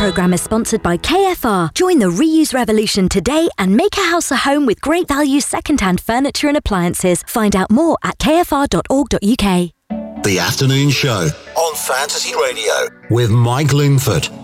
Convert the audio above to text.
programme is sponsored by KFR. Join the reuse revolution today and make a house a home with great value second-hand furniture and appliances. Find out more at kfr.org.uk. The Afternoon Show on Fantasy Radio with Mike Lingford.